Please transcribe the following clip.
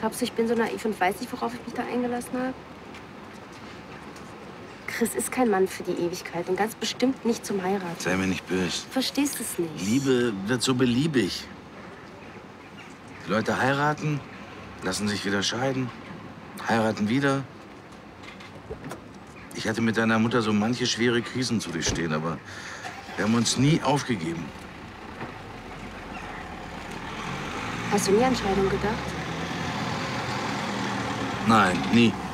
Glaubst du, ich bin so naiv und weiß nicht, worauf ich mich da eingelassen habe? Chris ist kein Mann für die Ewigkeit und ganz bestimmt nicht zum Heiraten. Sei mir nicht böse. Du verstehst es nicht. Liebe wird so beliebig. Die Leute heiraten, lassen sich wieder scheiden, heiraten wieder. Ich hatte mit deiner Mutter so manche schwere Krisen zu durchstehen, aber wir haben uns nie aufgegeben. Hast du nie an Scheidung gedacht? Nein, nie.